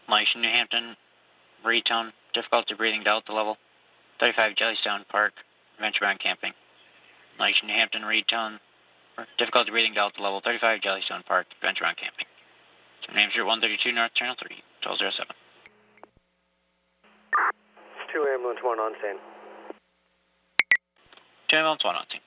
Malaysia, New Hampton, retone, difficulty breathing, Delta level, 35 Jellystone Park, Venturebound camping. Malaysia, New Hampton, retone, difficulty breathing, Delta level, 35 Jellystone Park, Venturebound camping. Name's 132 North Terminal 3, 1207. 2 ambulance 1 on scene. 2 ambulance 1 on scene.